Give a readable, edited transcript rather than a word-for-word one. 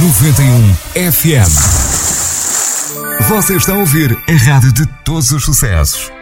91 FM. Você está a ouvir a rádio de todos os sucessos.